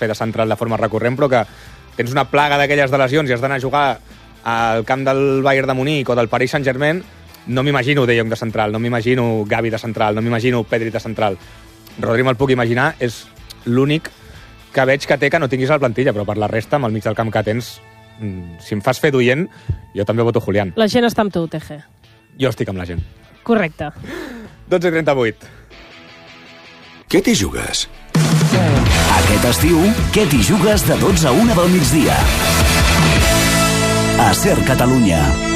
fer de central de forma recurrent, però que tens una plaga d'aquelles de lesions i has d'anar a jugar al camp del Bayern de Munic o del Paris Saint-Germain, no m'imagino De Jong de central, no m'imagino Gavi de central, no m'imagino Pedri de central. Rodri me'l puc imaginar, és l'únic que veig que té que no tinguis a la plantilla, però per la resta, amb el mig del camp que tens, si em fas fer d'oient, jo també voto Julián. La gent està amb tu, TG. Jo estic amb la gent. Correcte. 12:38. Què t'hi jugues? Aquest estiu, què t'hi jugues de 12 a 1 del migdia? A Ser Catalunya.